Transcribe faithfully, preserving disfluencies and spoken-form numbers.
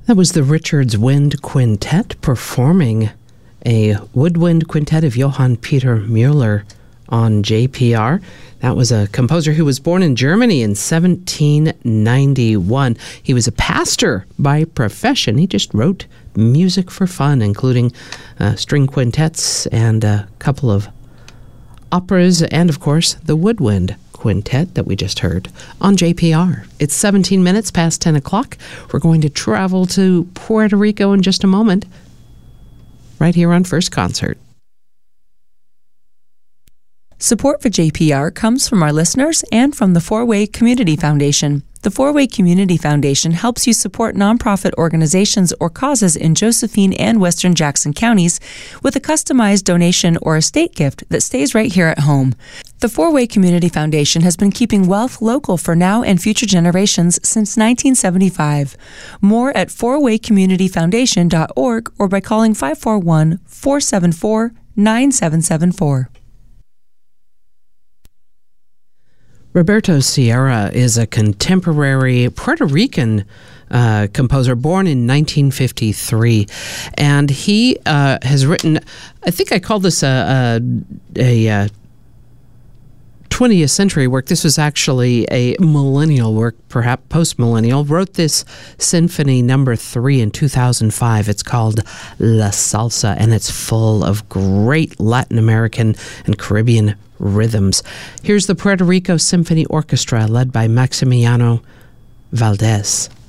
That was the Richards Wind Quintet performing a woodwind quintet of Johann Peter Müller on J P R. That was a composer who was born in Germany in seventeen ninety-one. He was a pastor by profession. He just wrote music for fun, including uh, string quintets and a couple of operas, and of course the woodwind quintet that we just heard on J P R. It's seventeen minutes past ten o'clock. We're going to travel to Puerto Rico in just a moment, right here on First Concert. Support for J P R comes from our listeners and from the Four-Way Community Foundation. The Four-Way Community Foundation helps you support nonprofit organizations or causes in Josephine and Western Jackson counties with a customized donation or estate gift that stays right here at home. The Four-Way Community Foundation has been keeping wealth local for now and future generations since nineteen seventy-five. More at four way community foundation dot org or by calling five four one, four seven four, nine seven seven four. Roberto Sierra is a contemporary Puerto Rican uh, composer born in nineteen fifty-three, and he uh, has written, I think I call this a, a, a twentieth century work. This was actually a millennial work, perhaps post-millennial. Wrote this symphony number three in two thousand five. It's called La Salsa, and it's full of great Latin American and Caribbean rhythms. Here's the Puerto Rico Symphony Orchestra led by Maximiano Valdez.